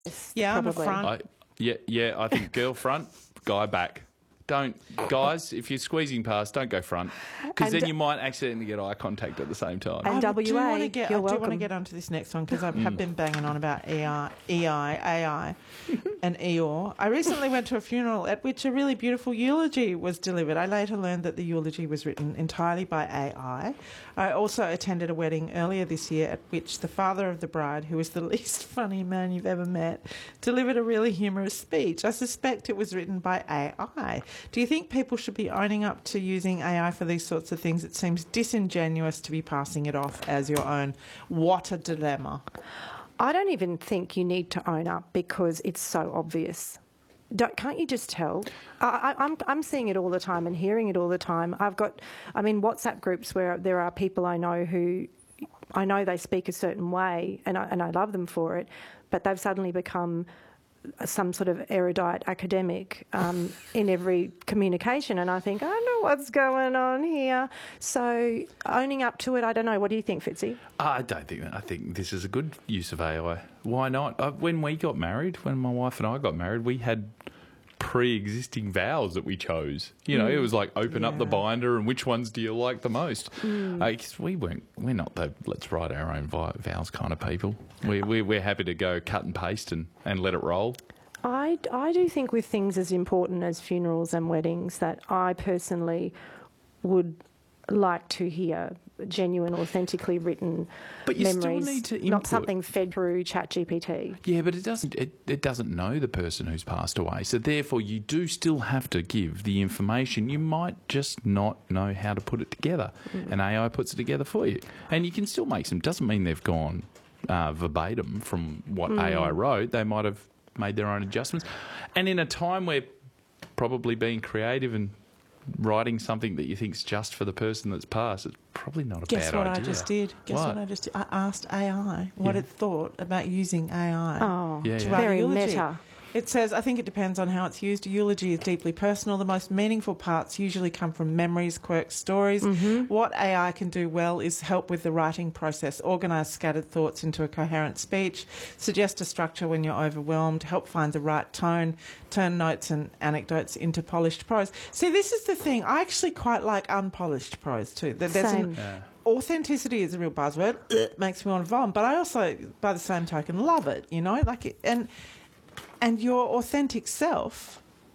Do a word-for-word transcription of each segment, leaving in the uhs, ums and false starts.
Yeah, I'm a probably. front. I, yeah, yeah. I think girl front, guy back. Don't, guys, if you're squeezing past, don't go front, because And- then you might accidentally get eye contact at the same time. And I W A, do want to get, I you're do want to welcome. get onto this next one because I have been banging on about E I, E I, A I, and Eeyore. I recently went to a funeral at which a really beautiful eulogy was delivered. I later learned that the eulogy was written entirely by A I. I also attended a wedding earlier this year at which the father of the bride, who is the least funny man you've ever met, delivered a really humorous speech. I suspect it was written by A I. Do you think people should be owning up to using A I for these sorts of things? It seems disingenuous to be passing it off as your own. What a dilemma. I don't even think you need to own up because it's so obvious. Don't, can't you just tell? I, I, I'm, I'm seeing it all the time and hearing it all the time. I've got, I mean, WhatsApp groups where there are people I know who, I know they speak a certain way and I, and I love them for it, but they've suddenly become some sort of erudite academic um, in every communication, and I think, I don't know what's going on here. So owning up to it, I don't know. What do you think, Fitzy? I don't think that. I think this is a good use of A I. Why not? Uh, when we got married, when my wife and I got married, we had pre-existing vows that we chose. You know, mm. it was like open yeah. up the binder and which ones do you like the most? Mm. Uh, 'cause we weren't, we're not the let's write our own vows kind of people. We, we, we're happy to go cut and paste and, and let it roll. I, I do think with things as important as funerals and weddings that I personally would like to hear genuine, authentically written but you memories, still need to input. Not something fed through ChatGPT. Yeah, but it doesn't. It, it doesn't know the person who's passed away, so therefore you do still have to give the information. You might just not know how to put it together, mm. and A I puts it together for you, and you can still make some. Doesn't mean they've gone uh, verbatim from what mm. A I wrote. They might have made their own adjustments, and in a time where probably being creative and writing something that you think's just for the person that's passed, it's probably not a Guess bad idea. Guess what I just did? Guess what? what I just did? I asked A I what Yeah. it thought about using A I Oh, Yeah, to yeah. write a very eulogy. meta. It says, I think it depends on how it's used. A eulogy is deeply personal. The most meaningful parts usually come from memories, quirks, stories. Mm-hmm. What A I can do well is help with the writing process, organise scattered thoughts into a coherent speech, suggest a structure when you're overwhelmed, help find the right tone, turn notes and anecdotes into polished prose. See, this is the thing. I actually quite like unpolished prose too. There's Same. an, Yeah. Authenticity is a real buzzword. It makes me want to vomit. But I also, by the same token, love it, you know? like it, and... And your authentic self,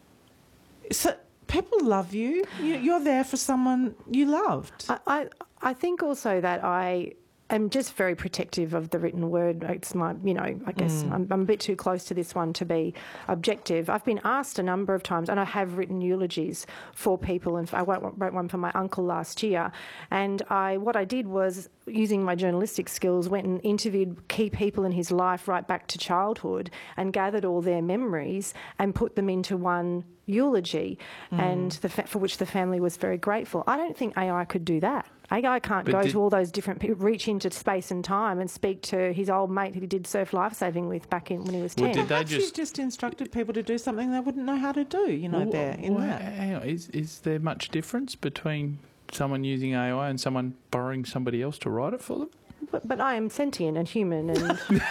so people love you. you. You're there for someone you loved. I, I, I think also that I am just very protective of the written word. It's my, you know, I guess Mm. I'm, I'm a bit too close to this one to be objective. I've been asked a number of times, and I have written eulogies for people, and I wrote wrote one for my uncle last year. And I, what I did was, using my journalistic skills, went and interviewed key people in his life right back to childhood and gathered all their memories and put them into one eulogy, mm. and the fa- for which the family was very grateful. I don't think A I could do that. A I can't But go did- to all those different people, reach into space and time and speak to his old mate who he did surf lifesaving with back in when he was Well, ten. did they Perhaps just- you've just instructed people to do something they wouldn't know how to do, you know, Well, there in well, that. hang on. Is, is there much difference between someone using A I and someone borrowing somebody else to write it for them? But, but I am sentient and human, and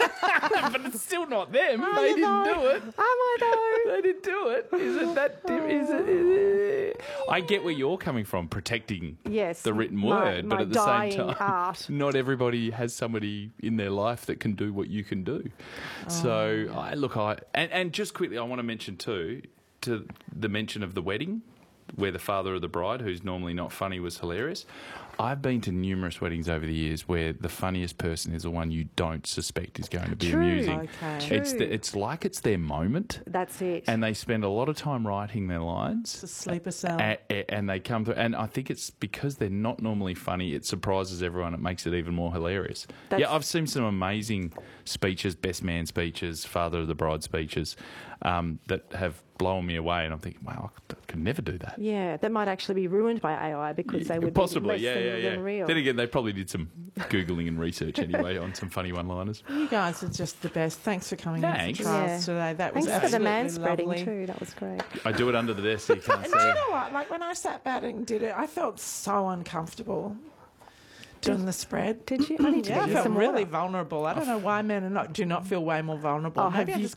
But it's still not them. Are They you didn't though? do it. Am I though? They didn't do it. Is it that? Di- is it? Is it? I get where you're coming from, protecting Yes, the written my- word, my but at the dying same time, art. not everybody has somebody in their life that can do what you can do. So, I look, I and, and just quickly, I want to mention too, to the mention of the wedding, where the father of the bride, who's normally not funny, was hilarious. I've been to numerous weddings over the years where the funniest person is the one you don't suspect is going to be True. amusing. Okay. True. It's the, it's like it's their moment, That's it. and they spend a lot of time writing their lines. It's a sleeper cell. A- a- and they come through, and I think it's because they're not normally funny. It surprises everyone. It makes it even more hilarious. That's- Yeah, I've seen some amazing speeches, best man speeches, father of the bride speeches, um, that have blown me away. And I'm thinking, wow, I could never do that. yeah, that might actually be ruined by A I because they would Possibly, be less yeah, than, yeah, yeah. than real. Then again, they probably did some googling and research anyway on some funny one-liners. You guys are just the best. Thanks for coming Thanks. in for trials Yeah. today. That was Thanks for the absolutely man spreading lovely. too. That was great. I do it under the desk so you can't And see do you it. know what? Like when I sat back and did it, I felt so uncomfortable doing the spread. Did you? I need to Yeah, I get you felt some really water. vulnerable. I don't know why men are not do not feel way more vulnerable. Oh, Maybe have I you just